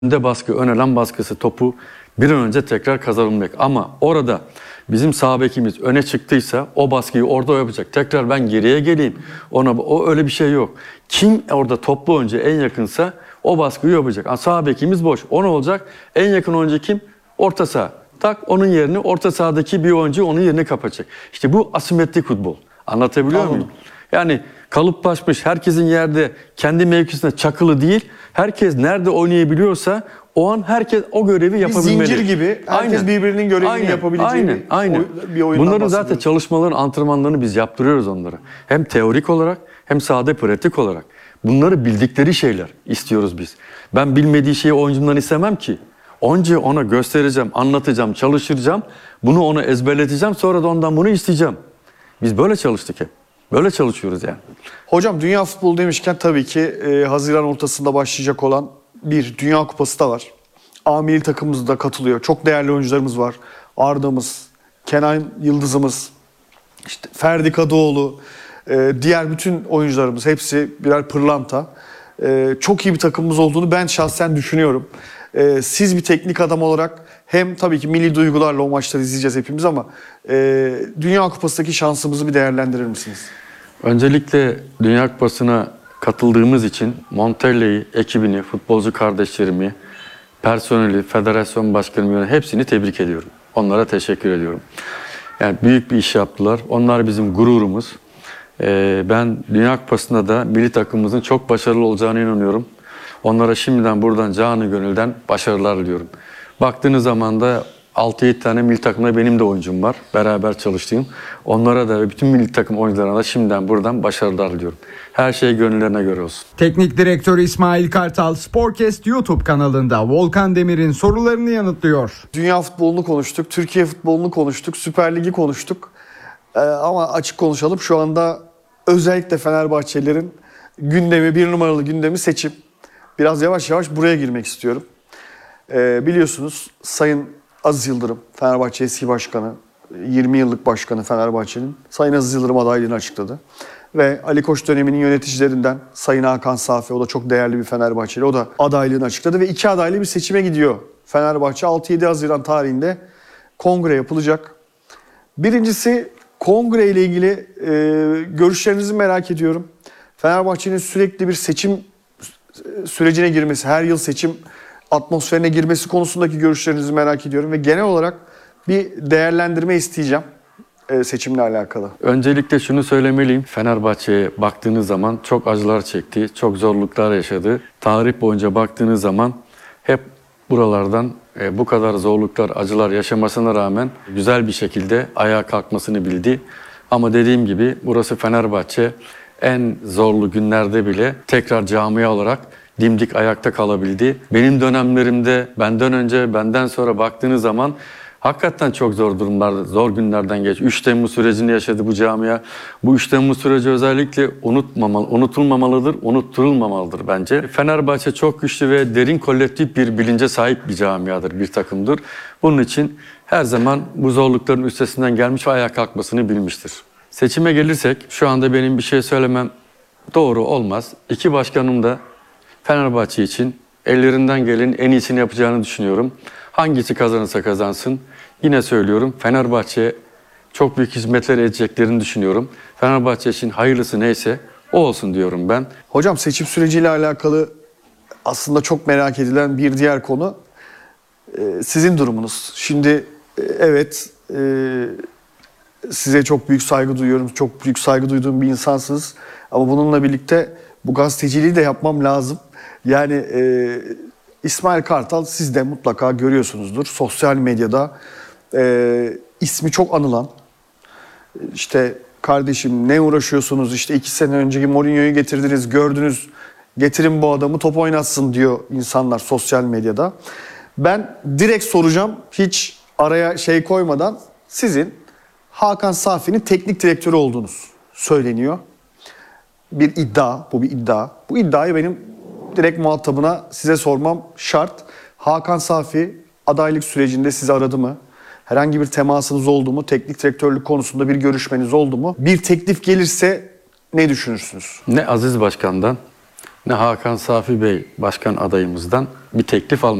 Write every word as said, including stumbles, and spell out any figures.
önde baskı, ön alan baskısı, topu bir an önce tekrar kazanılmak. Ama orada bizim sağ bekimiz öne çıktıysa o baskıyı orada yapacak. Tekrar ben geriye geleyim. Ona o öyle bir şey yok. Kim orada toplu önce en yakınsa o baskıyı yapacak. Sağ bekimiz boş. O ne olacak? En yakın oyuncu kim? Orta saha. Tak onun yerini orta sahadaki bir oyuncu onun yerini kapatacak. İşte bu asimetrik futbol. Anlatabiliyor Anladım. muyum? Yani kalıplaşmış, herkesin yerde kendi mevkisinde çakılı değil. Herkes nerede oynayabiliyorsa o an herkes o görevi Bir yapabilmeli. zincir gibi herkes birbirinin görevini aynen, yapabileceği aynen, bir, aynen. oy- bir oyundan Bunları zaten bahsediyoruz. çalışmaların, antrenmanlarını biz yaptırıyoruz onlara. Hem teorik olarak hem sahada pratik olarak. Bunları bildikleri şeyler istiyoruz biz. Ben bilmediği şeyi oyuncumdan istemem ki. Önce ona göstereceğim, anlatacağım, çalıştıracağım. Bunu ona ezberleteceğim, sonra da ondan bunu isteyeceğim. Biz böyle çalıştık hep. Böyle çalışıyoruz yani. Hocam dünya futbolu demişken tabii ki e, Haziran ortasında başlayacak olan bir Dünya Kupası da var. A milli takımımız da katılıyor. Çok değerli oyuncularımız var. Arda'mız, Kenan Yıldız'ımız, işte Ferdi Kadıoğlu, e, diğer bütün oyuncularımız hepsi birer pırlanta. E, çok iyi bir takımımız olduğunu ben şahsen düşünüyorum. E, siz bir teknik adam olarak hem tabii ki milli duygularla o maçları izleyeceğiz hepimiz ama e, Dünya Kupası'ndaki şansımızı bir değerlendirir misiniz? Öncelikle Dünya Kupası'na katıldığımız için Montella'yı, ekibini, futbolcu kardeşlerimi, personeli, federasyon başkanımı hepsini tebrik ediyorum. Onlara teşekkür ediyorum. Yani büyük bir iş yaptılar. Onlar bizim gururumuz. Ee, ben Dünya Kupası'nda da milli takımımızın çok başarılı olacağına inanıyorum. Onlara şimdiden buradan canı gönülden başarılar diliyorum. Baktığınız zaman da altı yedi tane milli takımda benim de oyuncum var. Beraber çalıştığım. Onlara da ve bütün milli takım oyuncularına da şimdiden buradan başarılar diliyorum. Her şey gönüllerine göre olsun. Teknik direktör İsmail Kartal, Sporcast YouTube kanalında Volkan Demir'in sorularını yanıtlıyor. Dünya futbolunu konuştuk, Türkiye futbolunu konuştuk, Süper Lig'i konuştuk. Ee, ama açık konuşalım, şu anda özellikle Fenerbahçelilerin gündemi, bir numaralı gündemi seçim. Biraz yavaş yavaş buraya girmek istiyorum. Ee, biliyorsunuz Sayın Aziz Yıldırım, Fenerbahçe eski başkanı, yirmi yıllık başkanı Fenerbahçe'nin, Sayın Aziz Yıldırım adaylığını açıkladı. Ve Ali Koç döneminin yöneticilerinden Sayın Hakan Safi, o da çok değerli bir Fenerbahçeli, o da adaylığını açıkladı. Ve iki adaylı bir seçime gidiyor Fenerbahçe. altı yedi Haziran tarihinde kongre yapılacak. Birincisi kongre ile ilgili e, görüşlerinizi merak ediyorum. Fenerbahçe'nin sürekli bir seçim sürecine girmesi, her yıl seçim atmosferine girmesi konusundaki görüşlerinizi merak ediyorum. Ve genel olarak bir değerlendirme isteyeceğim e, seçimle alakalı. Öncelikle şunu söylemeliyim. Fenerbahçe'ye baktığınız zaman çok acılar çekti, çok zorluklar yaşadı. Tarih boyunca baktığınız zaman hep buralardan e, bu kadar zorluklar, acılar yaşamasına rağmen güzel bir şekilde ayağa kalkmasını bildi. Ama dediğim gibi burası Fenerbahçe en zorlu günlerde bile tekrar camia olarak dimdik ayakta kalabildi. Benim dönemlerimde benden önce, benden sonra baktığınız zaman hakikaten çok zor durumlar, zor günlerden geç. üç Temmuz sürecini yaşadı bu camia. Bu üç Temmuz süreci özellikle unutmamalı, unutulmamalıdır, unutturulmamalıdır bence. Fenerbahçe çok güçlü ve derin kolektif bir bilince sahip bir camiadır, bir takımdır. Bunun için her zaman bu zorlukların üstesinden gelmiş ve ayağa kalkmasını bilmiştir. Seçime gelirsek şu anda benim bir şey söylemem doğru olmaz. İki başkanım da Fenerbahçe için ellerinden gelenin en iyisini yapacağını düşünüyorum. Hangisi kazanırsa kazansın. Yine söylüyorum, Fenerbahçe'ye çok büyük hizmetler edeceklerini düşünüyorum. Fenerbahçe için hayırlısı neyse o olsun diyorum ben. Hocam seçim süreciyle alakalı aslında çok merak edilen bir diğer konu e, sizin durumunuz. Şimdi e, evet e, size çok büyük saygı duyuyorum. Çok büyük saygı duyduğum bir insansınız. Ama bununla birlikte bu gazeteciliği de yapmam lazım. Yani e, İsmail Kartal siz de mutlaka görüyorsunuzdur. Sosyal medyada e, ismi çok anılan. İşte kardeşim ne uğraşıyorsunuz? İşte iki sene önceki Mourinho'yu getirdiniz, gördünüz. Getirin bu adamı top oynatsın diyor insanlar sosyal medyada. Ben direkt soracağım, hiç araya şey koymadan. Sizin Hakan Safi'nin teknik direktörü olduğunuz söyleniyor. Bir iddia, bu bir iddia. Bu iddiayı benim direkt muhatabına size sormam şart. Hakan Safi adaylık sürecinde sizi aradı mı? Herhangi bir temasınız oldu mu? Teknik direktörlük konusunda bir görüşmeniz oldu mu? Bir teklif gelirse ne düşünürsünüz? Ne Aziz Başkan'dan ne Hakan Safi Bey başkan adayımızdan bir teklif almadık.